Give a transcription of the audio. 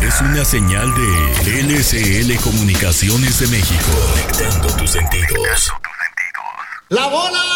Es una señal de LSL Comunicaciones de México. Conectando tus sentidos. ¡La bola!